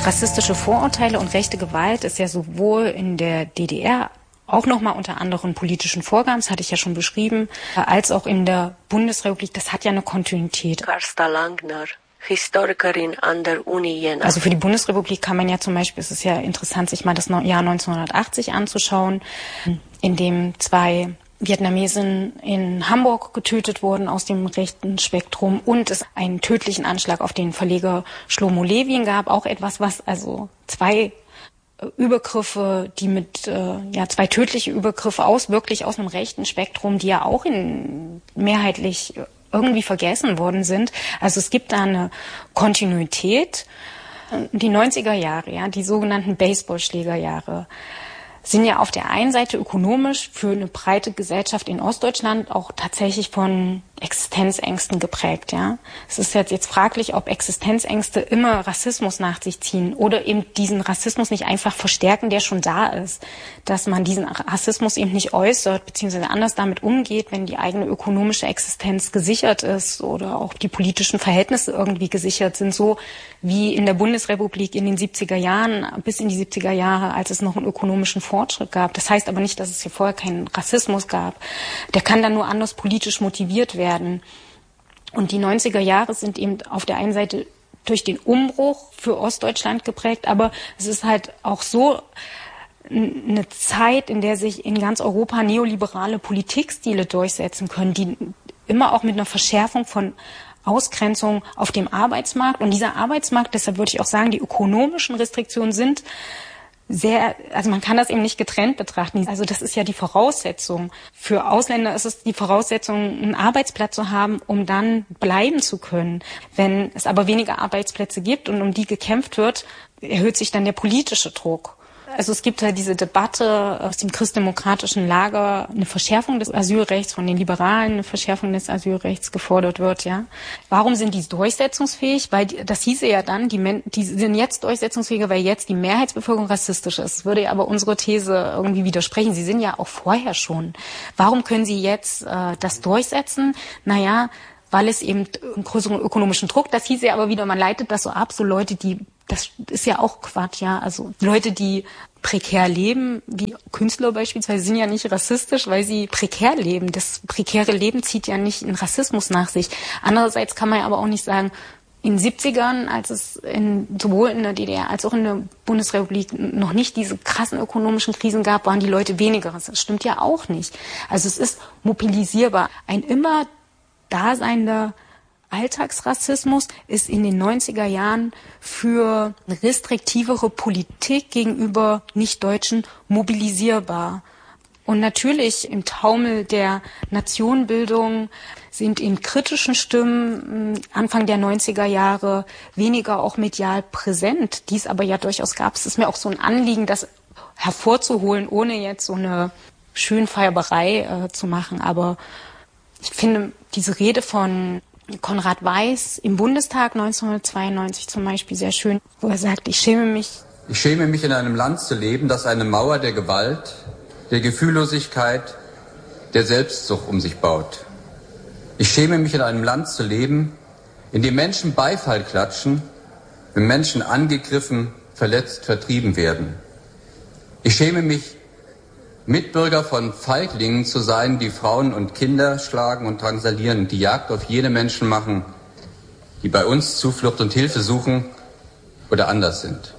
Rassistische Vorurteile und rechte Gewalt ist ja sowohl in der DDR auch nochmal unter anderen politischen Vorgaben, das hatte ich ja schon beschrieben, als auch in der Bundesrepublik, das hat ja eine Kontinuität. Carsta Langner, Historikerin an der Uni Jena. Also für die Bundesrepublik kann man ja zum Beispiel, es ist ja interessant, sich mal das Jahr 1980 anzuschauen, in dem 2 Vietnamesen in Hamburg getötet wurden aus dem rechten Spektrum und es einen tödlichen Anschlag auf den Verleger Shlomo Levin gab, auch etwas, was also 2 Übergriffe, die mit 2 tödliche Übergriffe wirklich aus einem rechten Spektrum, die ja auch mehrheitlich irgendwie vergessen worden sind. Also es gibt da eine Kontinuität. Die 90er Jahre, ja, die sogenannten Baseballschlägerjahre, sind ja auf der einen Seite ökonomisch für eine breite Gesellschaft in Ostdeutschland auch tatsächlich von Existenzängsten geprägt, ja. Es ist jetzt fraglich, ob Existenzängste immer Rassismus nach sich ziehen oder eben diesen Rassismus nicht einfach verstärken, der schon da ist. Dass man diesen Rassismus eben nicht äußert, beziehungsweise anders damit umgeht, wenn die eigene ökonomische Existenz gesichert ist oder auch die politischen Verhältnisse irgendwie gesichert sind, so wie in der Bundesrepublik in den 70er Jahren, bis in die 70er Jahre, als es noch einen ökonomischen Fortschritt gab. Das heißt aber nicht, dass es hier vorher keinen Rassismus gab. Der kann dann nur anders politisch motiviert werden. Und die 90er Jahre sind eben auf der einen Seite durch den Umbruch für Ostdeutschland geprägt, aber es ist halt auch so eine Zeit, in der sich in ganz Europa neoliberale Politikstile durchsetzen können, die immer auch mit einer Verschärfung von Ausgrenzung auf dem Arbeitsmarkt. Und dieser Arbeitsmarkt, deshalb würde ich auch sagen, die ökonomischen Restriktionen sind also man kann das eben nicht getrennt betrachten. Also das ist ja die Voraussetzung. Für Ausländer ist es die Voraussetzung, einen Arbeitsplatz zu haben, um dann bleiben zu können. Wenn es aber weniger Arbeitsplätze gibt und um die gekämpft wird, erhöht sich dann der politische Druck. Also es gibt ja diese Debatte aus dem christdemokratischen Lager, eine Verschärfung des Asylrechts, von den Liberalen eine Verschärfung des Asylrechts gefordert wird, ja. Warum sind die durchsetzungsfähig? Weil das hieße ja dann, die sind jetzt durchsetzungsfähiger, weil jetzt die Mehrheitsbevölkerung rassistisch ist. Das würde ja aber unsere These irgendwie widersprechen. Sie sind ja auch vorher schon. Warum können sie jetzt das durchsetzen? Naja, weil es eben einen größeren ökonomischen Druck, das hieße ja aber wieder, man leitet das so ab, so Leute, das ist ja auch Quatsch, ja, also Leute, die prekär leben, wie Künstler beispielsweise, sind ja nicht rassistisch, weil sie prekär leben. Das prekäre Leben zieht ja nicht einen Rassismus nach sich. Andererseits kann man ja aber auch nicht sagen, in den 70ern, als es sowohl in der DDR als auch in der Bundesrepublik noch nicht diese krassen ökonomischen Krisen gab, waren die Leute weniger rassistisch. Das stimmt ja auch nicht. Also es ist mobilisierbar. Ein immer daseinender Alltagsrassismus ist in den 90er Jahren für eine restriktivere Politik gegenüber Nichtdeutschen mobilisierbar. Und natürlich im Taumel der Nationenbildung sind in kritischen Stimmen Anfang der 90er Jahre weniger auch medial präsent, die es aber ja durchaus gab. Es ist mir auch so ein Anliegen, das hervorzuholen, ohne jetzt so eine Schönfärberei zu machen. Aber ich finde diese Rede von Konrad Weiß im Bundestag 1992 zum Beispiel sehr schön, wo er sagt, ich schäme mich in einem Land zu leben, das eine Mauer der Gewalt, der Gefühllosigkeit, der Selbstsucht um sich baut. Ich schäme mich, in einem Land zu leben, in dem Menschen Beifall klatschen, wenn Menschen angegriffen, verletzt, vertrieben werden. Ich schäme mich, Mitbürger von Feiglingen zu sein, die Frauen und Kinder schlagen und drangsalieren, die Jagd auf jene Menschen machen, die bei uns Zuflucht und Hilfe suchen oder anders sind.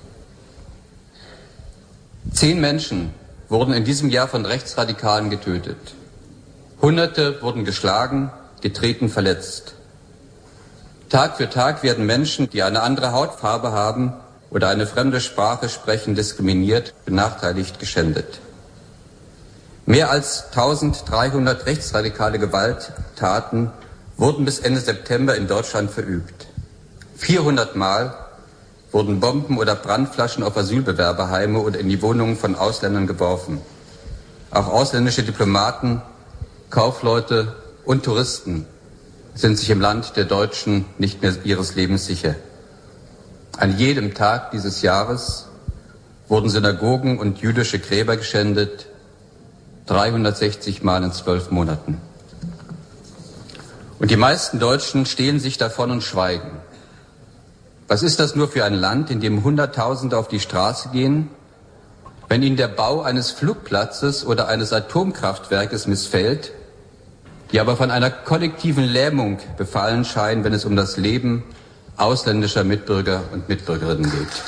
10 Menschen wurden in diesem Jahr von Rechtsradikalen getötet. Hunderte wurden geschlagen, getreten, verletzt. Tag für Tag werden Menschen, die eine andere Hautfarbe haben oder eine fremde Sprache sprechen, diskriminiert, benachteiligt, geschändet. Mehr als 1300 rechtsradikale Gewalttaten wurden bis Ende September in Deutschland verübt. 400 Mal wurden Bomben oder Brandflaschen auf Asylbewerberheime oder in die Wohnungen von Ausländern geworfen. Auch ausländische Diplomaten, Kaufleute und Touristen sind sich im Land der Deutschen nicht mehr ihres Lebens sicher. An jedem Tag dieses Jahres wurden Synagogen und jüdische Gräber geschändet, 360 Mal in 12 Monaten. Und die meisten Deutschen stehlen sich davon und schweigen. Was ist das nur für ein Land, in dem Hunderttausende auf die Straße gehen, wenn ihnen der Bau eines Flugplatzes oder eines Atomkraftwerkes missfällt, die aber von einer kollektiven Lähmung befallen scheinen, wenn es um das Leben ausländischer Mitbürger und Mitbürgerinnen geht.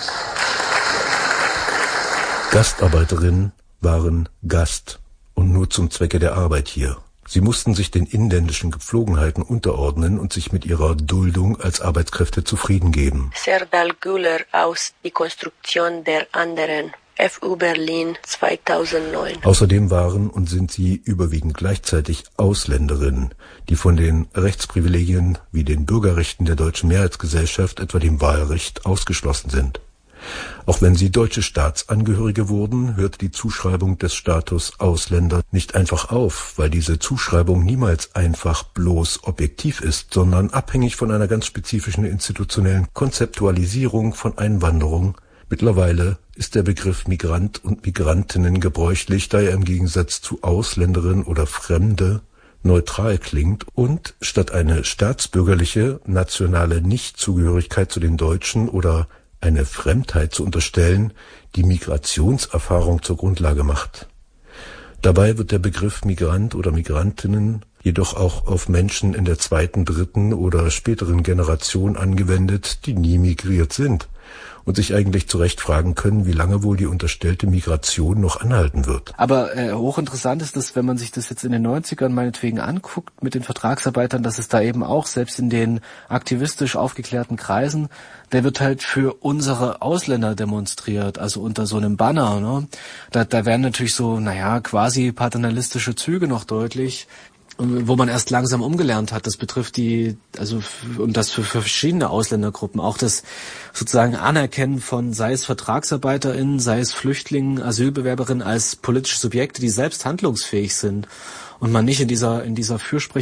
Gastarbeiterinnen waren Gast und nur zum Zwecke der Arbeit hier. Sie mussten sich den inländischen Gepflogenheiten unterordnen und sich mit ihrer Duldung als Arbeitskräfte zufrieden geben. Serdal Güler aus Die Konstruktion der anderen. FU Berlin 2009. Außerdem waren und sind sie überwiegend gleichzeitig Ausländerinnen, die von den Rechtsprivilegien wie den Bürgerrechten der deutschen Mehrheitsgesellschaft, etwa dem Wahlrecht, ausgeschlossen sind. Auch wenn sie deutsche Staatsangehörige wurden, hörte die Zuschreibung des Status Ausländer nicht einfach auf, weil diese Zuschreibung niemals einfach bloß objektiv ist, sondern abhängig von einer ganz spezifischen institutionellen Konzeptualisierung von Einwanderung. Mittlerweile ist der Begriff Migrant und Migrantinnen gebräuchlich, da er im Gegensatz zu Ausländerin oder Fremde neutral klingt und statt eine staatsbürgerliche nationale Nichtzugehörigkeit zu den Deutschen oder eine Fremdheit zu unterstellen, die Migrationserfahrung zur Grundlage macht. Dabei wird der Begriff Migrant oder Migrantinnen jedoch auch auf Menschen in der zweiten, dritten oder späteren Generation angewendet, die nie migriert sind und sich eigentlich zu Recht fragen können, wie lange wohl die unterstellte Migration noch anhalten wird. Aber hochinteressant ist das, wenn man sich das jetzt in den 90ern meinetwegen anguckt mit den Vertragsarbeitern, dass es da eben auch, selbst in den aktivistisch aufgeklärten Kreisen, der wird halt für unsere Ausländer demonstriert, also unter so einem Banner, ne? Da werden natürlich so, quasi paternalistische Züge noch deutlich, wo man erst langsam umgelernt hat. Das betrifft und das für verschiedene Ausländergruppen. Auch das sozusagen Anerkennen von, sei es VertragsarbeiterInnen, sei es Flüchtlingen, Asylbewerberinnen als politische Subjekte, die selbst handlungsfähig sind und man nicht in dieser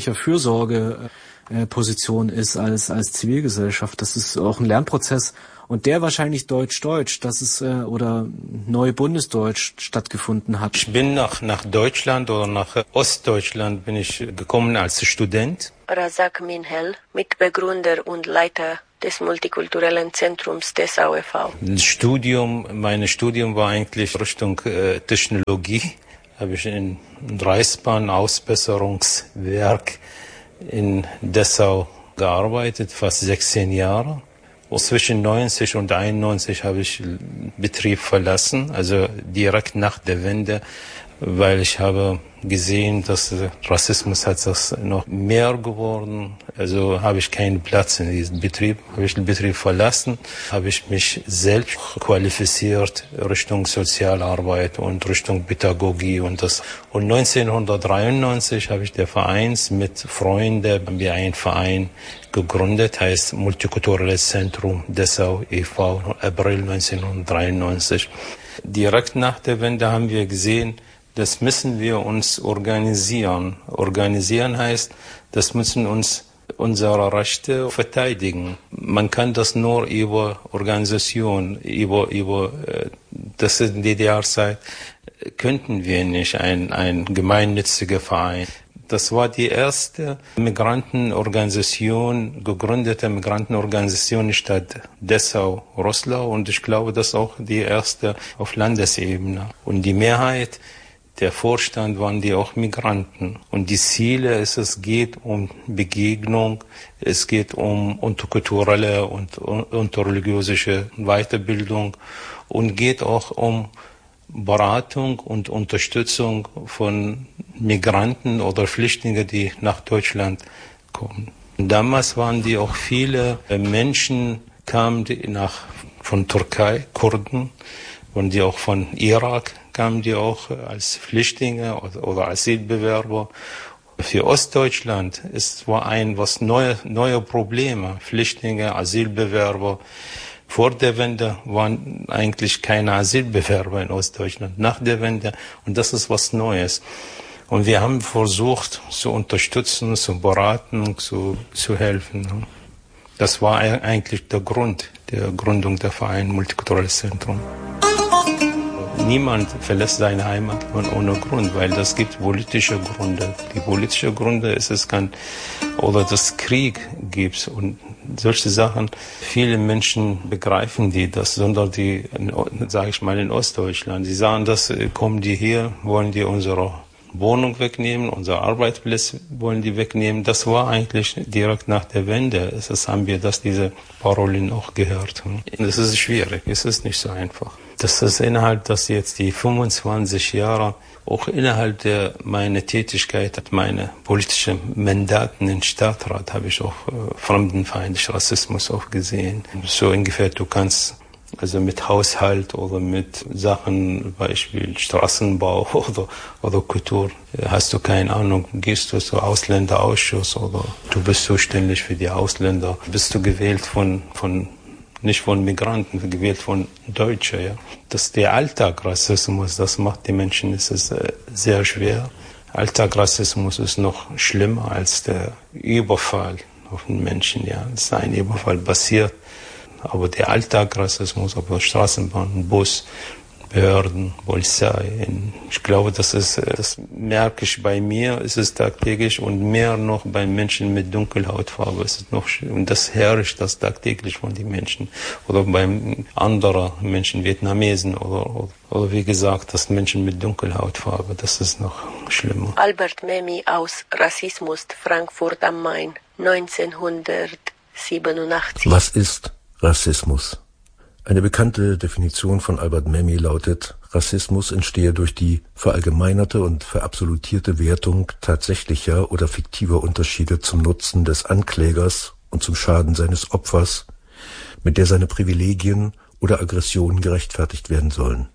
Fürsprecher-Fürsorge-Position ist als Zivilgesellschaft. Das ist auch ein Lernprozess. Und der wahrscheinlich deutsch-deutsch, oder neu-bundesdeutsch stattgefunden hat. Ich bin nach Deutschland oder nach Ostdeutschland bin ich gekommen als Student. Razak Minhel, Mitbegründer und Leiter des Multikulturellen Zentrums Dessau e.V. Mein Studium war eigentlich Richtung Technologie. Habe ich in Reichsbahn-Ausbesserungswerk in Dessau gearbeitet, fast 16 Jahre. Zwischen 90 und 91 habe ich Betrieb verlassen, also direkt nach der Wende, weil ich habe gesehen, dass Rassismus hat das noch mehr geworden. Also habe ich keinen Platz in diesem Betrieb, habe ich den Betrieb verlassen, habe ich mich selbst qualifiziert Richtung Sozialarbeit und Richtung Pädagogie und das. Und 1993 habe ich der Vereins mit Freunden, haben wir einen Verein gegründet, heißt Multikulturelles Zentrum Dessau e.V. April 1993. Direkt nach der Wende haben wir gesehen, das müssen wir uns organisieren. Organisieren heißt, das müssen uns unsere Rechte verteidigen. Man kann das nur über Organisation, über das in der DDR-Zeit könnten wir nicht ein gemeinnütziger Verein. Das war die erste gegründete Migrantenorganisation in der Stadt Dessau-Roßlau und ich glaube, das ist auch die erste auf Landesebene. Und die Mehrheit der Vorstand waren die auch Migranten. Und die Ziele es geht um Begegnung, es geht um interkulturelle und interreligiöse Weiterbildung und geht auch um Beratung und Unterstützung von Migranten oder Flüchtlingen, die nach Deutschland kommen. Und damals waren die auch viele Menschen, kamen von Türkei, Kurden, und die auch von Irak kamen die auch als Flüchtlinge oder Asylbewerber. Für Ostdeutschland war neue Probleme. Flüchtlinge, Asylbewerber. Vor der Wende waren eigentlich keine Asylbewerber in Ostdeutschland. Nach der Wende, und das ist was Neues. Und wir haben versucht zu unterstützen, zu beraten, zu helfen. Das war eigentlich der Grund der Gründung der Verein Multikulturelles Zentrum. Niemand verlässt seine Heimat ohne Grund, weil das gibt politische Gründe. Die politischen Gründe das Krieg gibt und solche Sachen, viele Menschen begreifen das, sondern die, sage ich mal, in Ostdeutschland, die sagen, das kommen die hier, wollen die unsere Wohnung wegnehmen, unser Arbeitsplatz wollen die wegnehmen. Das war eigentlich direkt nach der Wende. Das haben wir diese Parolen auch gehört. Das ist schwierig, es ist nicht so einfach. Das ist innerhalb, dass jetzt die 25 Jahre, auch innerhalb meiner Tätigkeit, meine politischen Mandaten im Stadtrat, habe ich auch fremdenfeindlichen Rassismus auch gesehen. So ungefähr, du kannst also mit Haushalt oder mit Sachen, Beispiel Straßenbau oder Kultur, hast du keine Ahnung, gehst du zum Ausländerausschuss oder du bist zuständig für die Ausländer, bist du gewählt nicht von Migranten, gewählt von Deutschen. Ja. Das ist der Alltagsrassismus, das macht die Menschen, es ist sehr schwer. Alltagsrassismus ist noch schlimmer als der Überfall auf den Menschen. Ja. Es ist ein Überfall passiert. Aber der Alltagsrassismus auf der Straßenbahn, Bus, Behörden, Polizei, ich glaube, das merke ich bei mir, es ist tagtäglich und mehr noch bei Menschen mit Dunkelhautfarbe. Es ist noch, und das herrscht das tagtäglich von den Menschen. Oder bei anderen Menschen, Vietnamesen oder wie gesagt, das Menschen mit Dunkelhautfarbe, das ist noch schlimmer. Albert Memmi aus Rassismus, Frankfurt am Main, 1987. Was ist Rassismus? Eine bekannte Definition von Albert Memmi lautet, Rassismus entstehe durch die verallgemeinerte und verabsolutierte Wertung tatsächlicher oder fiktiver Unterschiede zum Nutzen des Anklägers und zum Schaden seines Opfers, mit der seine Privilegien oder Aggressionen gerechtfertigt werden sollen.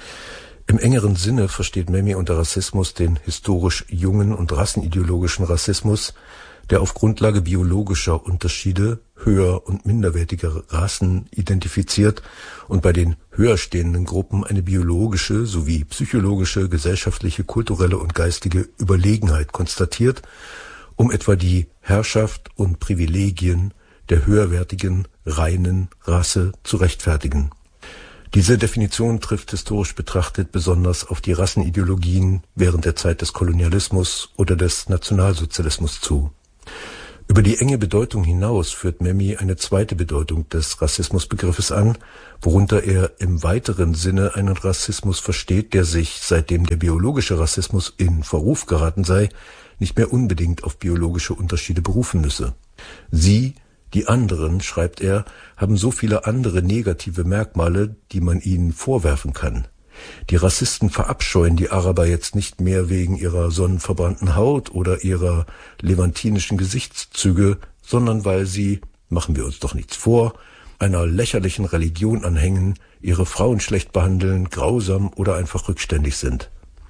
Im engeren Sinne versteht Memmi unter Rassismus den historisch jungen und rassenideologischen Rassismus, der auf Grundlage biologischer Unterschiede höher- und minderwertiger Rassen identifiziert und bei den höher stehenden Gruppen eine biologische sowie psychologische, gesellschaftliche, kulturelle und geistige Überlegenheit konstatiert, um etwa die Herrschaft und Privilegien der höherwertigen, reinen Rasse zu rechtfertigen. Diese Definition trifft historisch betrachtet besonders auf die Rassenideologien während der Zeit des Kolonialismus oder des Nationalsozialismus zu. Über die enge Bedeutung hinaus führt Memmi eine zweite Bedeutung des Rassismusbegriffes an, worunter er im weiteren Sinne einen Rassismus versteht, der sich, seitdem der biologische Rassismus in Verruf geraten sei, nicht mehr unbedingt auf biologische Unterschiede berufen müsse. Sie, die anderen, schreibt er, haben so viele andere negative Merkmale, die man ihnen vorwerfen kann. Die Rassisten verabscheuen die Araber jetzt nicht mehr wegen ihrer sonnenverbrannten Haut oder ihrer levantinischen Gesichtszüge, sondern weil sie, machen wir uns doch nichts vor, einer lächerlichen Religion anhängen, ihre Frauen schlecht behandeln, grausam oder einfach rückständig sind.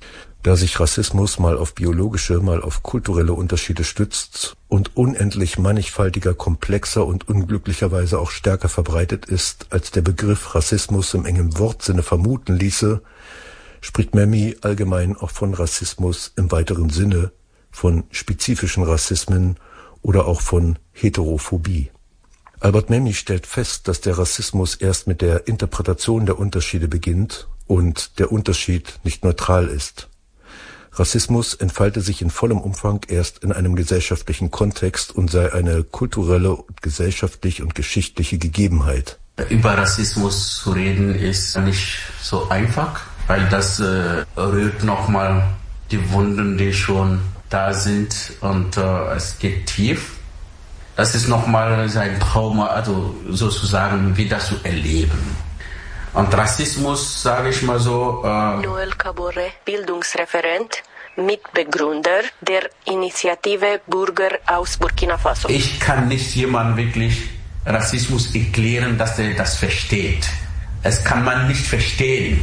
Da sich Rassismus mal auf biologische, mal auf kulturelle Unterschiede stützt und unendlich mannigfaltiger, komplexer und unglücklicherweise auch stärker verbreitet ist, als der Begriff Rassismus im engen Wortsinne vermuten ließe, spricht Memmi allgemein auch von Rassismus im weiteren Sinne, von spezifischen Rassismen oder auch von Heterophobie. Albert Memmi stellt fest, dass der Rassismus erst mit der Interpretation der Unterschiede beginnt und der Unterschied nicht neutral ist. Rassismus entfalte sich in vollem Umfang erst in einem gesellschaftlichen Kontext und sei eine kulturelle, gesellschaftliche und geschichtliche Gegebenheit. Über Rassismus zu reden ist nicht so einfach, weil das rührt nochmal die Wunden, die schon da sind und es geht tief. Das ist nochmal sein Trauma, also sozusagen wieder zu erleben. Und Rassismus, sage ich mal so... Noel Kabore, Bildungsreferent, Mitbegründer der Initiative Bürger aus Burkina Faso. Ich kann nicht jemandem wirklich Rassismus erklären, dass er das versteht. Es kann man nicht verstehen.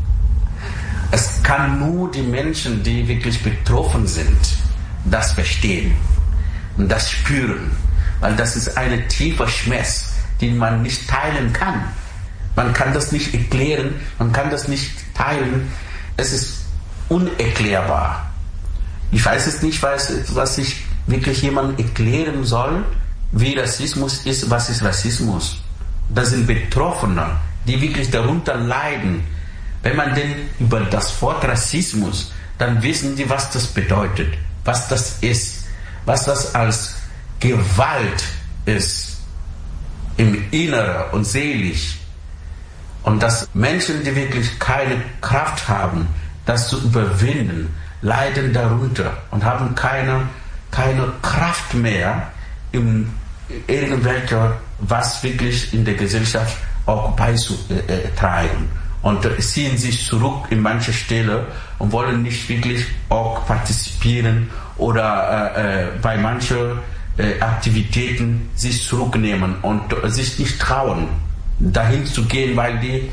Es kann nur die Menschen, die wirklich betroffen sind, das verstehen und das spüren. Weil das ist ein tiefer Schmerz, den man nicht teilen kann. Man kann das nicht erklären, man kann das nicht teilen. Es ist unerklärbar. Ich weiß es nicht, was ich wirklich jemandem erklären soll, wie Rassismus ist, was ist Rassismus. Das sind Betroffene, die wirklich darunter leiden. Wenn man denn über das Wort Rassismus, dann wissen die, was das bedeutet, was das ist, was das als Gewalt ist. im Inneren und seelisch. Und dass Menschen, die wirklich keine Kraft haben, das zu überwinden, leiden darunter und haben keine Kraft mehr, in irgendwelche, was wirklich in der Gesellschaft auch beizutragen. Und ziehen sich zurück in manche Stellen und wollen nicht wirklich auch partizipieren oder bei manchen Aktivitäten sich zurücknehmen und sich nicht trauen, dahin zu gehen, weil die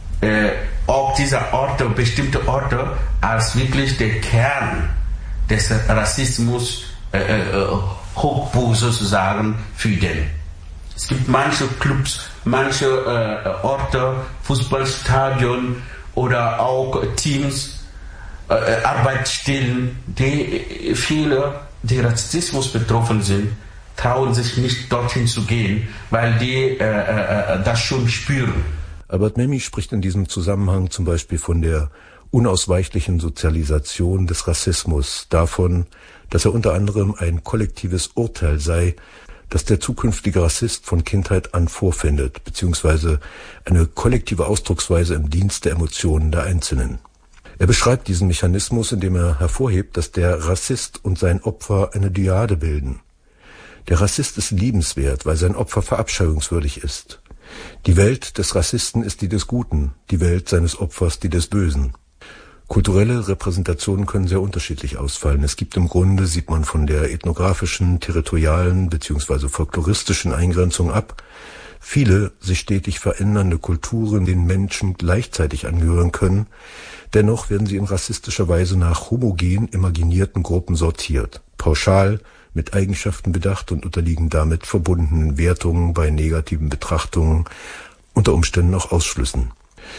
auch diese Orte, bestimmte Orte, als wirklich der Kern des Rassismus Hochburg sozusagen fühlen. Es gibt manche Clubs, manche Orte, Fußballstadion oder auch Teams, Arbeitsstellen, die viele, die Rassismus betroffen sind, trauen sich nicht dorthin zu gehen, weil die das schon spüren. Albert Memmi spricht in diesem Zusammenhang zum Beispiel von der unausweichlichen Sozialisation des Rassismus, davon, dass er unter anderem ein kollektives Urteil sei, das der zukünftige Rassist von Kindheit an vorfindet, beziehungsweise eine kollektive Ausdrucksweise im Dienst der Emotionen der Einzelnen. Er beschreibt diesen Mechanismus, indem er hervorhebt, dass der Rassist und sein Opfer eine Dyade bilden. Der Rassist ist liebenswert, weil sein Opfer verabscheuungswürdig ist. Die Welt des Rassisten ist die des Guten, die Welt seines Opfers die des Bösen. Kulturelle Repräsentationen können sehr unterschiedlich ausfallen. Es gibt im Grunde, sieht man von der ethnografischen, territorialen bzw. folkloristischen Eingrenzung ab, viele sich stetig verändernde Kulturen, denen Menschen gleichzeitig angehören können. Dennoch werden sie in rassistischer Weise nach homogen imaginierten Gruppen sortiert, pauschal mit Eigenschaften bedacht und unterliegen damit verbundenen Wertungen bei negativen Betrachtungen, unter Umständen auch Ausschlüssen.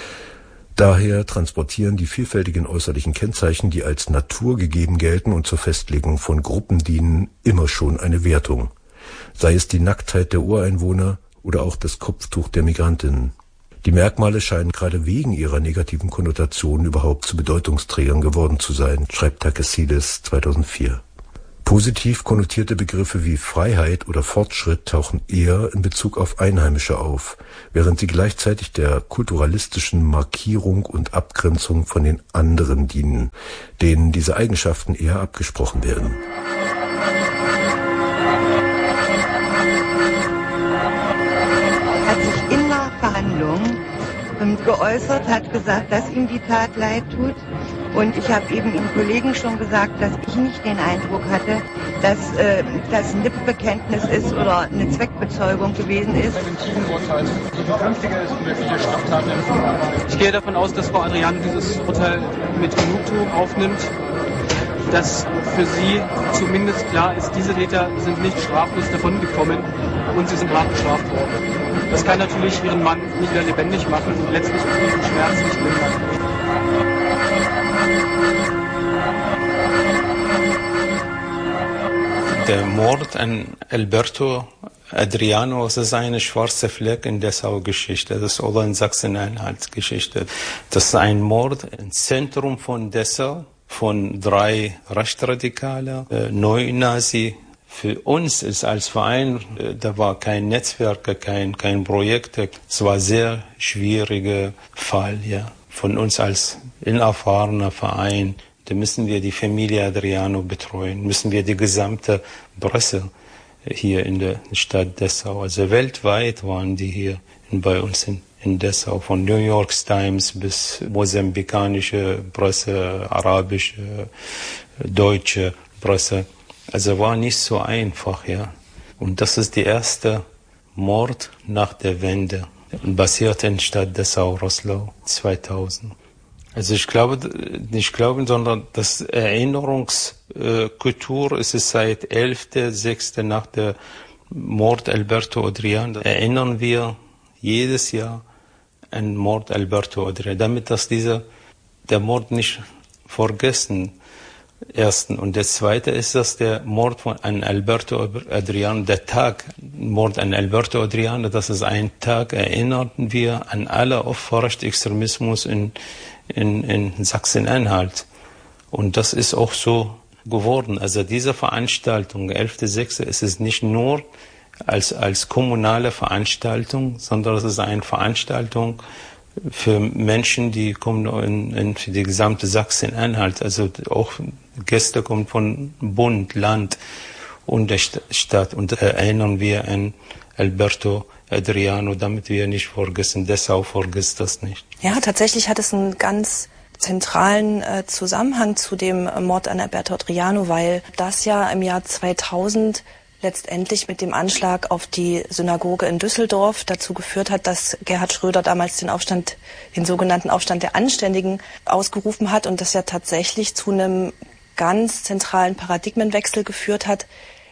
Daher transportieren die vielfältigen äußerlichen Kennzeichen, die als naturgegeben gelten und zur Festlegung von Gruppen dienen, immer schon eine Wertung. Sei es die Nacktheit der Ureinwohner oder auch das Kopftuch der Migrantinnen. Die Merkmale scheinen gerade wegen ihrer negativen Konnotationen überhaupt zu Bedeutungsträgern geworden zu sein, schreibt Takesides 2004. Positiv konnotierte Begriffe wie Freiheit oder Fortschritt tauchen eher in Bezug auf Einheimische auf, während sie gleichzeitig der kulturalistischen Markierung und Abgrenzung von den anderen dienen, denen diese Eigenschaften eher abgesprochen werden. Hat sich in der Verhandlung geäußert, hat gesagt, dass ihm die Tat leid tut. Und ich habe eben dem Kollegen schon gesagt, dass ich nicht den Eindruck hatte, dass das ein Lippenbekenntnis ist oder eine Zweckbezeugung gewesen ist. Ich gehe davon aus, dass Frau Adriano dieses Urteil mit Genugtuung aufnimmt, dass für sie zumindest klar ist, diese Täter sind nicht straflos davongekommen und sie sind hart bestraft worden. Das kann natürlich ihren Mann nicht wieder lebendig machen und letztlich auch ihren Schmerz nicht lindern. Der Mord an Alberto Adriano, das ist eine schwarze Fleck in Dessau-Geschichte, das ist oder in Sachsen-Anhalt-Geschichte. Das ist ein Mord im Zentrum von Dessau von 3 Rechtsradikalen, Neunazi. Für uns ist als Verein, da war kein Netzwerk, kein Projekt. Es war ein sehr schwieriger Fall, ja. Von uns als unerfahrener Verein. Da müssen wir die Familie Adriano betreuen, müssen wir die gesamte Presse hier in der Stadt Dessau, also weltweit waren die hier bei uns in Dessau, von New York Times bis mosambikanische Presse, arabische, deutsche Presse. Also war nicht so einfach, ja. Und das ist der erste Mord nach der Wende, basiert in Stadt Dessau-Roßlau 2000. Also ich glaube, sondern das Erinnerungskultur ist es seit 11.06. nach der Mord Alberto Adriano. Erinnern wir jedes Jahr an Mord Alberto Adriano, damit dass der Mord nicht vergessen. Ersten. Und der zweite ist, dass der Mord an Alberto Adriano, der Tag, Mord an Alberto Adriano, das ist ein Tag, erinnerten wir an alle Opfer Rechtsextremismus in Sachsen-Anhalt. Und das ist auch so geworden. Also diese Veranstaltung, 11.06., ist es nicht nur als kommunale Veranstaltung, sondern es ist eine Veranstaltung für Menschen, die kommen für die gesamte Sachsen-Anhalt. Also auch Gäste kommen von Bund, Land und der Stadt. Und erinnern wir an Alberto Adriano, damit wir nicht vergessen. Dessau vergisst das nicht. Ja, tatsächlich hat es einen ganz zentralen Zusammenhang zu dem Mord an Alberto Adriano, weil das ja im Jahr 2000 letztendlich mit dem Anschlag auf die Synagoge in Düsseldorf dazu geführt hat, dass Gerhard Schröder damals den sogenannten Aufstand der Anständigen ausgerufen hat und das ja tatsächlich zu einem ganz zentralen Paradigmenwechsel geführt hat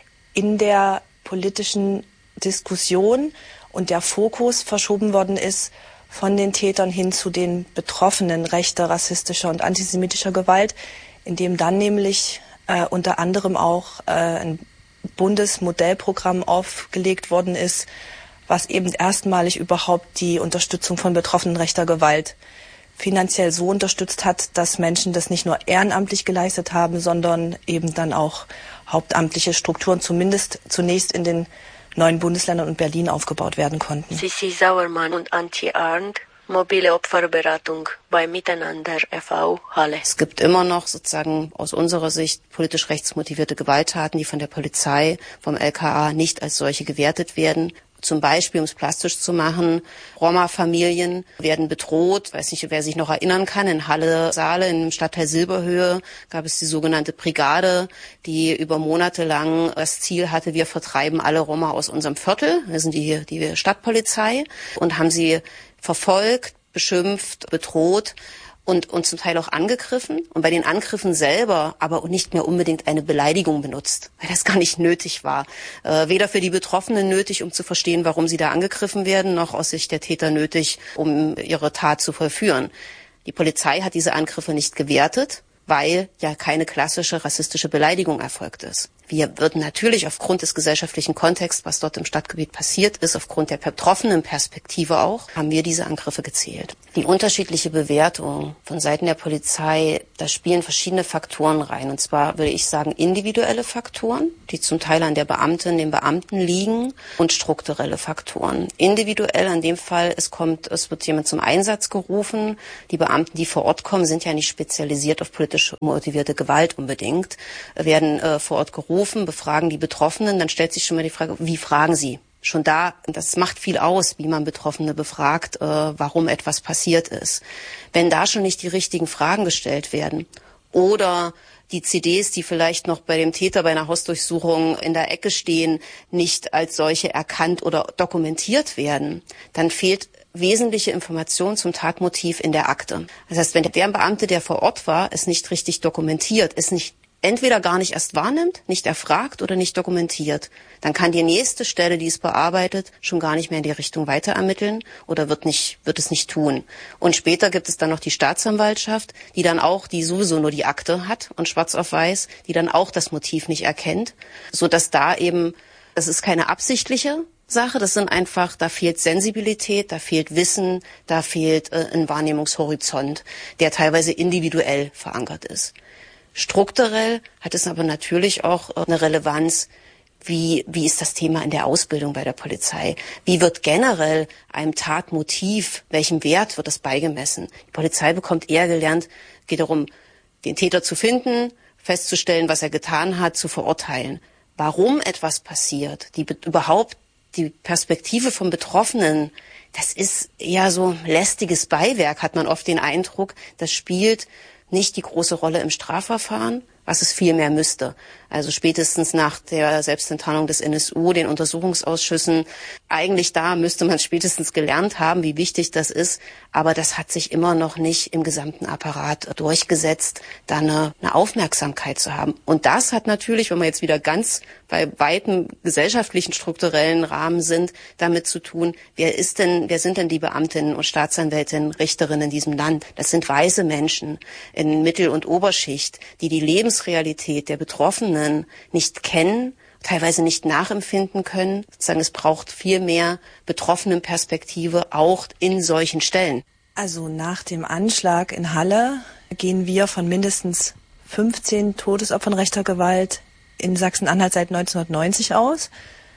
in der politischen Diskussion und der Fokus verschoben worden ist von den Tätern hin zu den Betroffenen rechter, rassistischer und antisemitischer Gewalt, in dem dann nämlich unter anderem auch ein Bundesmodellprogramm aufgelegt worden ist, was eben erstmalig überhaupt die Unterstützung von Betroffenen rechter Gewalt finanziell so unterstützt hat, dass Menschen das nicht nur ehrenamtlich geleistet haben, sondern eben dann auch hauptamtliche Strukturen zumindest zunächst in den neuen Bundesländern und Berlin aufgebaut werden konnten. Sissi Sauermann und Antje Arndt, mobile Opferberatung bei Miteinander e.V. Halle. Es gibt immer noch sozusagen aus unserer Sicht politisch rechtsmotivierte Gewalttaten, die von der Polizei, vom LKA nicht als solche gewertet werden. Zum Beispiel, um es plastisch zu machen, Roma-Familien werden bedroht. Ich weiß nicht, wer sich noch erinnern kann, in Halle-Saale, im Stadtteil Silberhöhe, gab es die sogenannte Brigade, die über Monate lang das Ziel hatte, wir vertreiben alle Roma aus unserem Viertel. Das sind die Stadtpolizei und haben sie verfolgt, beschimpft, bedroht und zum Teil auch angegriffen und bei den Angriffen selber aber nicht mehr unbedingt eine Beleidigung benutzt, weil das gar nicht nötig war. Weder für die Betroffenen nötig, um zu verstehen, warum sie da angegriffen werden, noch aus Sicht der Täter nötig, um ihre Tat zu vollführen. Die Polizei hat diese Angriffe nicht gewertet, weil ja keine klassische rassistische Beleidigung erfolgt ist. Wir würden natürlich aufgrund des gesellschaftlichen Kontexts, was dort im Stadtgebiet passiert ist, aufgrund der betroffenen Perspektive auch, haben wir diese Angriffe gezählt. Die unterschiedliche Bewertung von Seiten der Polizei, da spielen verschiedene Faktoren rein. Und zwar würde ich sagen individuelle Faktoren, die zum Teil an der Beamtin, den Beamten liegen, und strukturelle Faktoren. Individuell in dem Fall, es wird jemand zum Einsatz gerufen. Die Beamten, die vor Ort kommen, sind ja nicht spezialisiert auf politisch motivierte Gewalt unbedingt, werden vor Ort gerufen, befragen die Betroffenen, dann stellt sich schon mal die Frage, wie fragen sie? Schon da, das macht viel aus, wie man Betroffene befragt, warum etwas passiert ist. Wenn da schon nicht die richtigen Fragen gestellt werden oder die CDs, die vielleicht noch bei dem Täter bei einer Hausdurchsuchung in der Ecke stehen, nicht als solche erkannt oder dokumentiert werden, dann fehlt wesentliche Information zum Tatmotiv in der Akte. Das heißt, wenn der Beamte, der vor Ort war, es nicht richtig dokumentiert, es nicht entweder gar nicht erst wahrnimmt, nicht erfragt oder nicht dokumentiert, dann kann die nächste Stelle, die es bearbeitet, schon gar nicht mehr in die Richtung weiter ermitteln oder wird es nicht tun. Und später gibt es dann noch die Staatsanwaltschaft, die sowieso nur die Akte hat und schwarz auf weiß, die dann auch das Motiv nicht erkennt, so dass das ist keine absichtliche Sache, da fehlt Sensibilität, da fehlt Wissen, da fehlt ein Wahrnehmungshorizont, der teilweise individuell verankert ist. Strukturell hat es aber natürlich auch eine Relevanz, wie ist das Thema in der Ausbildung bei der Polizei? Wie wird generell einem Tatmotiv, welchem Wert wird das beigemessen? Die Polizei bekommt eher gelernt, geht darum, den Täter zu finden, festzustellen, was er getan hat, zu verurteilen. Warum etwas passiert, überhaupt die Perspektive vom Betroffenen, das ist eher so lästiges Beiwerk, hat man oft den Eindruck, das spielt nicht die große Rolle im Strafverfahren, was es viel mehr müsste. Also spätestens nach der Selbstenttarnung des NSU, den Untersuchungsausschüssen, eigentlich da müsste man spätestens gelernt haben, wie wichtig das ist. Aber das hat sich immer noch nicht im gesamten Apparat durchgesetzt, da eine Aufmerksamkeit zu haben. Und das hat natürlich, wenn wir jetzt wieder ganz bei weitem gesellschaftlichen, strukturellen Rahmen sind, damit zu tun, wer sind denn die Beamtinnen und Staatsanwältinnen, Richterinnen in diesem Land? Das sind weiße Menschen in Mittel- und Oberschicht, die Lebensrealität der Betroffenen nicht kennen, teilweise nicht nachempfinden können. Sozusagen, es braucht viel mehr Betroffenenperspektive auch in solchen Stellen. Also nach dem Anschlag in Halle gehen wir von mindestens 15 Todesopfern rechter Gewalt in Sachsen-Anhalt seit 1990 aus.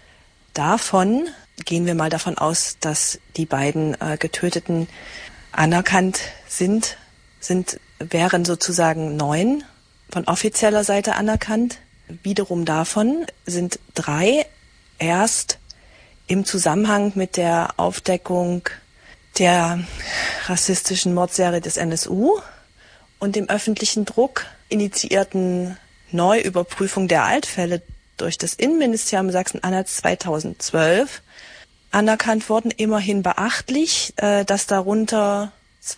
davon gehen wir mal davon aus, dass die beiden Getöteten anerkannt wären sozusagen 9 von offizieller Seite anerkannt. Wiederum davon sind 3 erst im Zusammenhang mit der Aufdeckung der rassistischen Mordserie des NSU und dem öffentlichen Druck initiierten Neuüberprüfung der Altfälle durch das Innenministerium Sachsen-Anhalt 2012 anerkannt worden. Immerhin beachtlich, dass darunter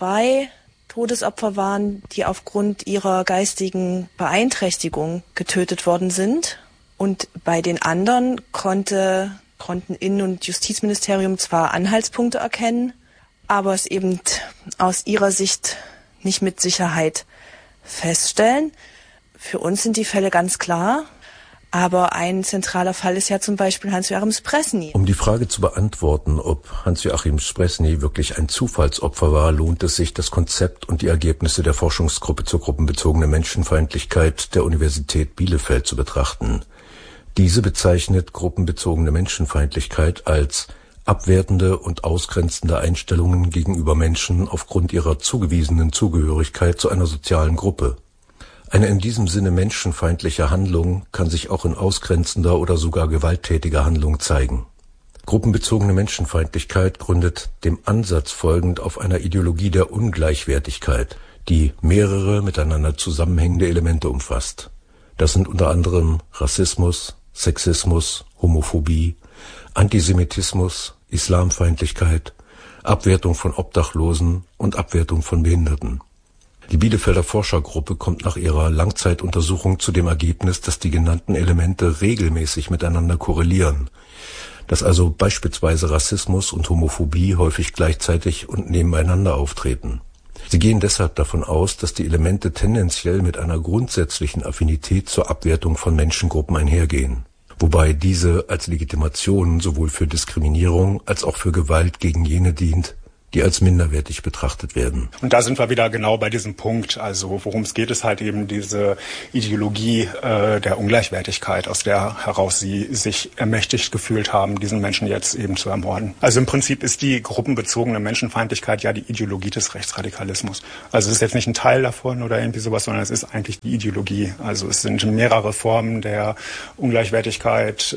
2 Todesopfer waren, die aufgrund ihrer geistigen Beeinträchtigung getötet worden sind. Und bei den anderen konnten Innen- und Justizministerium zwar Anhaltspunkte erkennen, aber es eben aus ihrer Sicht nicht mit Sicherheit feststellen. Für uns sind die Fälle ganz klar, aber ein zentraler Fall ist ja zum Beispiel Hans-Joachim Spresny. Um die Frage zu beantworten, ob Hans-Joachim Spresny wirklich ein Zufallsopfer war, lohnt es sich, das Konzept und die Ergebnisse der Forschungsgruppe zur gruppenbezogenen Menschenfeindlichkeit der Universität Bielefeld zu betrachten. Diese bezeichnet gruppenbezogene Menschenfeindlichkeit als abwertende und ausgrenzende Einstellungen gegenüber Menschen aufgrund ihrer zugewiesenen Zugehörigkeit zu einer sozialen Gruppe. Eine in diesem Sinne menschenfeindliche Handlung kann sich auch in ausgrenzender oder sogar gewalttätiger Handlung zeigen. Gruppenbezogene Menschenfeindlichkeit gründet dem Ansatz folgend auf einer Ideologie der Ungleichwertigkeit, die mehrere miteinander zusammenhängende Elemente umfasst. Das sind unter anderem Rassismus, Sexismus, Homophobie, Antisemitismus, Islamfeindlichkeit, Abwertung von Obdachlosen und Abwertung von Behinderten. Die Bielefelder Forschergruppe kommt nach ihrer Langzeituntersuchung zu dem Ergebnis, dass die genannten Elemente regelmäßig miteinander korrelieren, dass also beispielsweise Rassismus und Homophobie häufig gleichzeitig und nebeneinander auftreten. Sie gehen deshalb davon aus, dass die Elemente tendenziell mit einer grundsätzlichen Affinität zur Abwertung von Menschengruppen einhergehen, wobei diese als Legitimation sowohl für Diskriminierung als auch für Gewalt gegen jene dient, die als minderwertig betrachtet werden. Und da sind wir wieder genau bei diesem Punkt. Also worum es geht, ist halt eben diese Ideologie der Ungleichwertigkeit, aus der heraus sie sich ermächtigt gefühlt haben, diesen Menschen jetzt eben zu ermorden. Also im Prinzip ist die gruppenbezogene Menschenfeindlichkeit ja die Ideologie des Rechtsradikalismus. Also es ist jetzt nicht ein Teil davon oder irgendwie sowas, sondern es ist eigentlich die Ideologie. Also es sind mehrere Formen der Ungleichwertigkeit,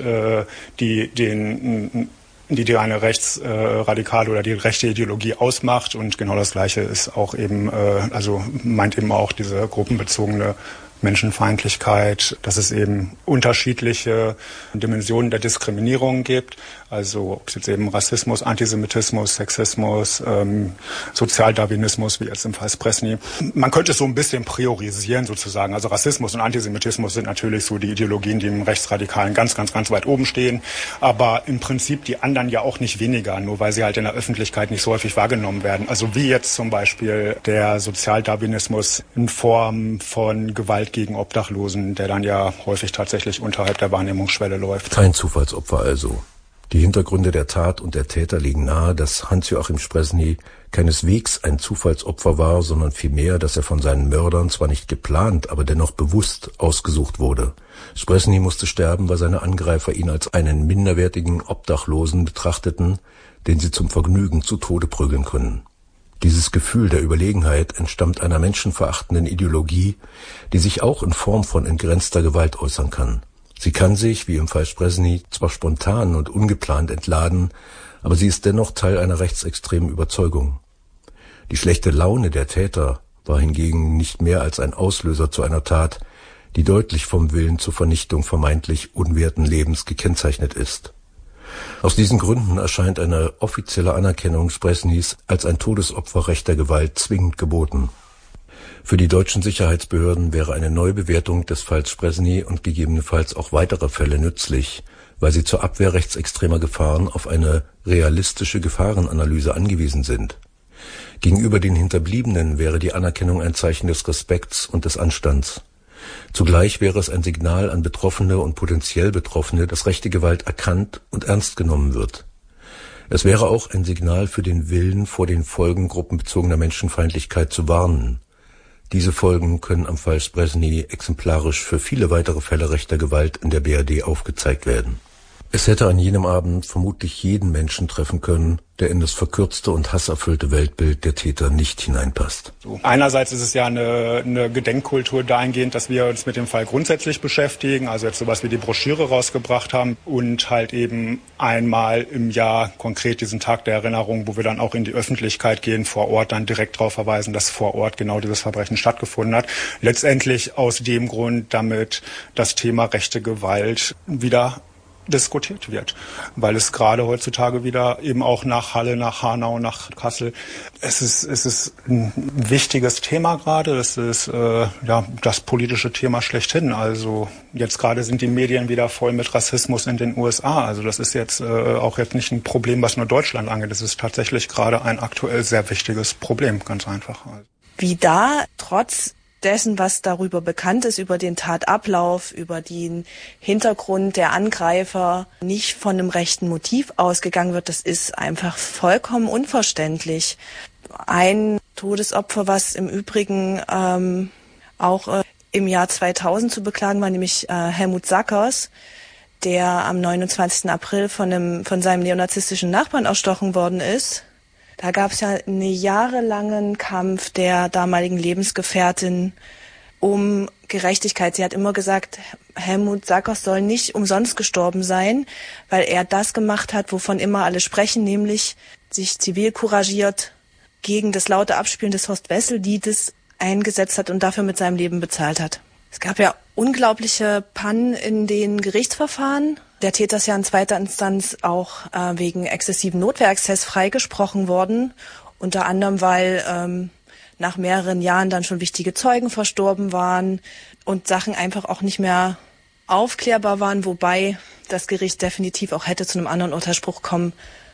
die eine rechtsradikale oder die rechte Ideologie ausmacht, und genau das Gleiche ist auch eben, meint eben auch diese gruppenbezogene Menschenfeindlichkeit, dass es eben unterschiedliche Dimensionen der Diskriminierung gibt. Also ob es jetzt eben Rassismus, Antisemitismus, Sexismus, Sozialdarwinismus, wie jetzt im Fall Spresny. Man könnte es so ein bisschen priorisieren sozusagen. Also Rassismus und Antisemitismus sind natürlich so die Ideologien, die im Rechtsradikalen ganz, ganz, ganz weit oben stehen. Aber im Prinzip die anderen ja auch nicht weniger, nur weil sie halt in der Öffentlichkeit nicht so häufig wahrgenommen werden. Also wie jetzt zum Beispiel der Sozialdarwinismus in Form von Gewalt gegen Obdachlosen, der dann ja häufig tatsächlich unterhalb der Wahrnehmungsschwelle läuft. Kein Zufallsopfer also. Die Hintergründe der Tat und der Täter legen nahe, dass Hans-Joachim Spresny keineswegs ein Zufallsopfer war, sondern vielmehr, dass er von seinen Mördern zwar nicht geplant, aber dennoch bewusst ausgesucht wurde. Spresny musste sterben, weil seine Angreifer ihn als einen minderwertigen Obdachlosen betrachteten, den sie zum Vergnügen zu Tode prügeln können. Dieses Gefühl der Überlegenheit entstammt einer menschenverachtenden Ideologie, die sich auch in Form von entgrenzter Gewalt äußern kann. Sie kann sich, wie im Fall Spresny, zwar spontan und ungeplant entladen, aber sie ist dennoch Teil einer rechtsextremen Überzeugung. Die schlechte Laune der Täter war hingegen nicht mehr als ein Auslöser zu einer Tat, die deutlich vom Willen zur Vernichtung vermeintlich unwerten Lebens gekennzeichnet ist. Aus diesen Gründen erscheint eine offizielle Anerkennung Spresnys als ein Todesopfer rechter Gewalt zwingend geboten. Für die deutschen Sicherheitsbehörden wäre eine Neubewertung des Falls Spresny und gegebenenfalls auch weiterer Fälle nützlich, weil sie zur Abwehr rechtsextremer Gefahren auf eine realistische Gefahrenanalyse angewiesen sind. Gegenüber den Hinterbliebenen wäre die Anerkennung ein Zeichen des Respekts und des Anstands. Zugleich wäre es ein Signal an Betroffene und potenziell Betroffene, dass rechte Gewalt erkannt und ernst genommen wird. Es wäre auch ein Signal für den Willen, vor den Folgen gruppenbezogener Menschenfeindlichkeit zu warnen. Diese Folgen können am Fall Spresny exemplarisch für viele weitere Fälle rechter Gewalt in der BRD aufgezeigt werden. Es hätte an jenem Abend vermutlich jeden Menschen treffen können, der in das verkürzte und hasserfüllte Weltbild der Täter nicht hineinpasst. Einerseits ist es ja eine Gedenkkultur dahingehend, dass wir uns mit dem Fall grundsätzlich beschäftigen, also jetzt sowas wie die Broschüre rausgebracht haben und halt eben einmal im Jahr konkret diesen Tag der Erinnerung, wo wir dann auch in die Öffentlichkeit gehen, vor Ort dann direkt darauf verweisen, dass vor Ort genau dieses Verbrechen stattgefunden hat. Letztendlich aus dem Grund, damit das Thema rechte Gewalt wieder diskutiert wird, weil es gerade heutzutage wieder eben auch nach Halle, nach Hanau, nach Kassel, es ist ein wichtiges Thema gerade, es ist das politische Thema schlechthin, also jetzt gerade sind die Medien wieder voll mit Rassismus in den USA, also das ist jetzt auch jetzt nicht ein Problem, was nur Deutschland angeht, das ist tatsächlich gerade ein aktuell sehr wichtiges Problem, ganz einfach. Wie da trotz dessen, was darüber bekannt ist, über den Tatablauf, über den Hintergrund der Angreifer, nicht von einem rechten Motiv ausgegangen wird, das ist einfach vollkommen unverständlich. Ein Todesopfer, was im Übrigen auch im Jahr 2000 zu beklagen war, nämlich Helmut Sackers, der am 29. April von seinem neonazistischen Nachbarn erstochen worden ist. Da gab es ja einen jahrelangen Kampf der damaligen Lebensgefährtin um Gerechtigkeit. Sie hat immer gesagt, Helmut Sackers soll nicht umsonst gestorben sein, weil er das gemacht hat, wovon immer alle sprechen, nämlich sich zivilcouragiert gegen das laute Abspielen des Horst-Wessel-Liedes eingesetzt hat und dafür mit seinem Leben bezahlt hat. Es gab ja unglaubliche Pannen in den Gerichtsverfahren. Der Täter ist ja in zweiter Instanz auch wegen exzessiven Notwehrexzess freigesprochen worden. Unter anderem, weil nach mehreren Jahren dann schon wichtige Zeugen verstorben waren und Sachen einfach auch nicht mehr aufklärbar waren, wobei das Gericht definitiv auch hätte zu einem anderen Urteilsspruch kommen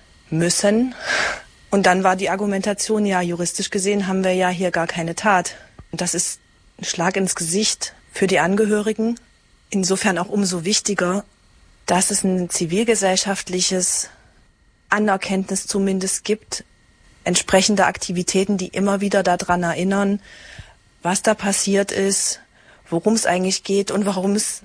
müssen. Und dann war die Argumentation, ja, juristisch gesehen haben wir ja hier gar keine Tat. Und das ist ein Schlag ins Gesicht für die Angehörigen. Insofern auch umso wichtiger, dass es ein zivilgesellschaftliches Anerkenntnis zumindest gibt, entsprechende Aktivitäten, die immer wieder daran erinnern, was da passiert ist, worum es eigentlich geht und warum es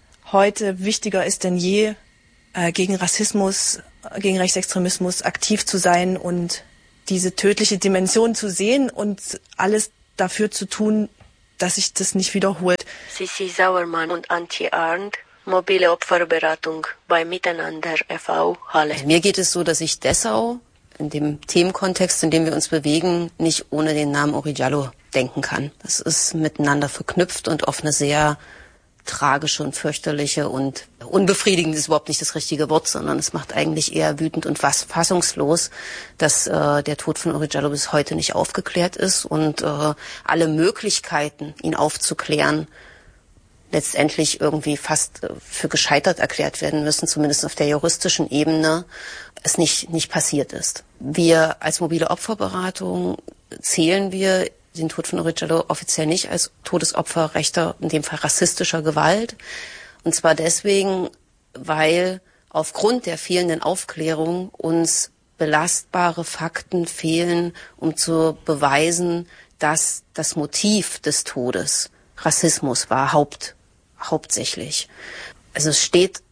heute wichtiger ist denn je, gegen Rassismus, gegen Rechtsextremismus aktiv zu sein und diese tödliche Dimension zu sehen und alles dafür zu tun, dass sich das nicht wiederholt. Sissi Sauermann und Antje Arndt, mobile Opferberatung bei Miteinander e.V. Halle. Mir geht es so, dass ich Dessau in dem Themenkontext, in dem wir uns bewegen, nicht ohne den Namen Origiallo denken kann. Das ist miteinander verknüpft und auf eine sehr tragische und fürchterliche und unbefriedigend ist überhaupt nicht das richtige Wort, sondern es macht eigentlich eher wütend und fassungslos, dass der Tod von Origiallo bis heute nicht aufgeklärt ist und alle Möglichkeiten, ihn aufzuklären, letztendlich irgendwie fast für gescheitert erklärt werden müssen, zumindest auf der juristischen Ebene, es nicht passiert ist. Wir als mobile Opferberatung zählen wir den Tod von Origiallo offiziell nicht als Todesopfer rechter, in dem Fall rassistischer Gewalt. Und zwar deswegen, weil aufgrund der fehlenden Aufklärung uns belastbare Fakten fehlen, um zu beweisen, dass das Motiv des Todes Rassismus war, hauptsächlich. Also es steht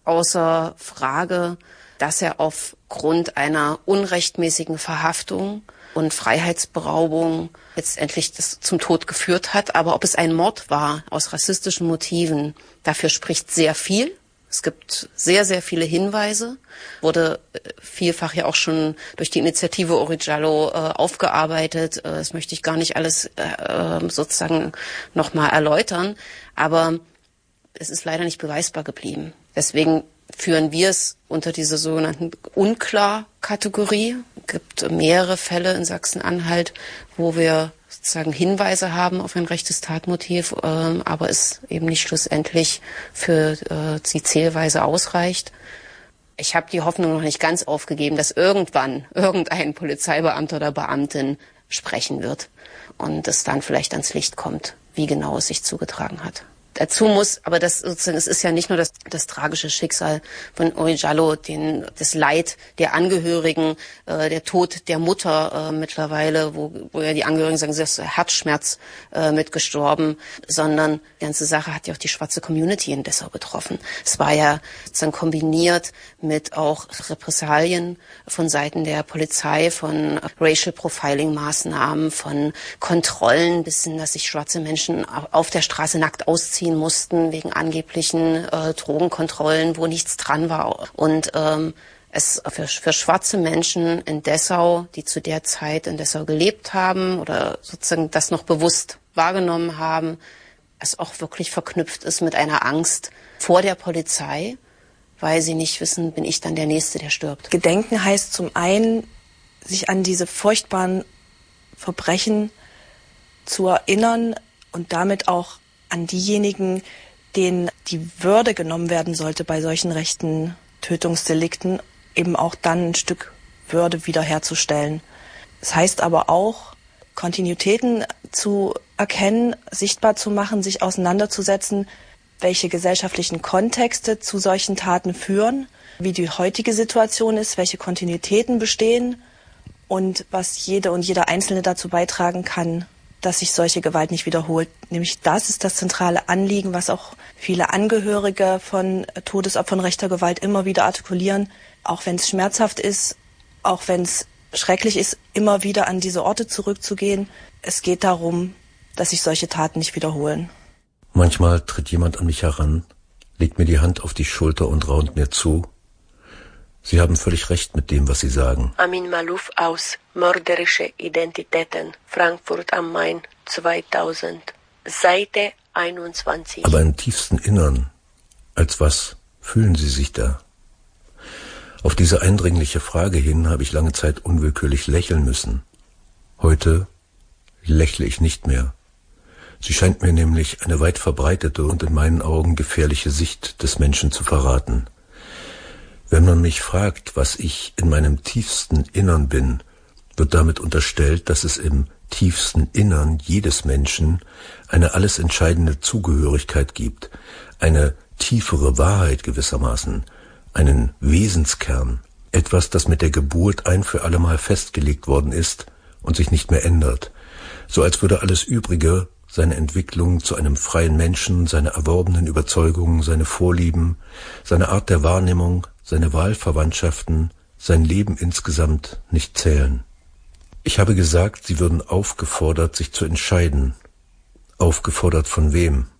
außer Frage, dass er aufgrund einer unrechtmäßigen Verhaftung und Freiheitsberaubung letztendlich das zum Tod geführt hat. Aber ob es ein Mord war aus rassistischen Motiven, dafür spricht sehr viel. Es gibt sehr, sehr viele Hinweise, wurde vielfach ja auch schon durch die Initiative Origiallo aufgearbeitet. Das möchte ich gar nicht alles sozusagen nochmal erläutern, aber es ist leider nicht beweisbar geblieben. Deswegen führen wir es unter diese sogenannten Unklar-Kategorie. Es gibt mehrere Fälle in Sachsen-Anhalt, wo wir sozusagen Hinweise haben auf ein rechtes Tatmotiv, aber es eben nicht schlussendlich für die Zählweise ausreicht. Ich habe die Hoffnung noch nicht ganz aufgegeben, dass irgendwann irgendein Polizeibeamter oder Beamtin sprechen wird und es dann vielleicht ans Licht kommt, wie genau es sich zugetragen hat. dazu muss, aber das sozusagen, es ist ja nicht nur das tragische Schicksal von Ouéjallo, das Leid der Angehörigen, der Tod der Mutter mittlerweile, wo ja die Angehörigen sagen, sie ist Herzschmerz mit gestorben, sondern die ganze Sache hat ja auch die schwarze Community in Dessau betroffen. Es war ja sozusagen kombiniert mit auch Repressalien von Seiten der Polizei, von Racial Profiling Maßnahmen, von Kontrollen bis hin, dass sich schwarze Menschen auf der Straße nackt ausziehen mussten wegen angeblichen Drogenkontrollen, wo nichts dran war. Und es für schwarze Menschen in Dessau, die zu der Zeit in Dessau gelebt haben oder sozusagen das noch bewusst wahrgenommen haben, es auch wirklich verknüpft ist mit einer Angst vor der Polizei, weil sie nicht wissen, bin ich dann der Nächste, der stirbt. Gedenken heißt zum einen, sich an diese furchtbaren Verbrechen zu erinnern und damit auch an diejenigen, denen die Würde genommen werden sollte bei solchen rechten Tötungsdelikten, eben auch dann ein Stück Würde wiederherzustellen. Das heißt aber auch, Kontinuitäten zu erkennen, sichtbar zu machen, sich auseinanderzusetzen, welche gesellschaftlichen Kontexte zu solchen Taten führen, wie die heutige Situation ist, welche Kontinuitäten bestehen und was jede und jeder Einzelne dazu beitragen kann, dass sich solche Gewalt nicht wiederholt. Nämlich das ist das zentrale Anliegen, was auch viele Angehörige von Todesopfern rechter Gewalt immer wieder artikulieren. Auch wenn es schmerzhaft ist, auch wenn es schrecklich ist, immer wieder an diese Orte zurückzugehen. Es geht darum, dass sich solche Taten nicht wiederholen. Manchmal tritt jemand an mich heran, legt mir die Hand auf die Schulter und raunt mir zu. Sie haben völlig recht mit dem, was Sie sagen. Amin Malouf aus Mörderische Identitäten, Frankfurt am Main, 2000, Seite 21. Aber im tiefsten Innern, als was fühlen Sie sich da? Auf diese eindringliche Frage hin habe ich lange Zeit unwillkürlich lächeln müssen. Heute lächle ich nicht mehr. Sie scheint mir nämlich eine weit verbreitete und in meinen Augen gefährliche Sicht des Menschen zu verraten. Wenn man mich fragt, was ich in meinem tiefsten Innern bin, wird damit unterstellt, dass es im tiefsten Innern jedes Menschen eine alles entscheidende Zugehörigkeit gibt, eine tiefere Wahrheit gewissermaßen, einen Wesenskern, etwas, das mit der Geburt ein für allemal festgelegt worden ist und sich nicht mehr ändert, so als würde alles Übrige, seine Entwicklung zu einem freien Menschen, seine erworbenen Überzeugungen, seine Vorlieben, seine Art der Wahrnehmung, seine Wahlverwandtschaften, sein Leben insgesamt nicht zählen. Ich habe gesagt, sie würden aufgefordert, sich zu entscheiden. Aufgefordert von wem?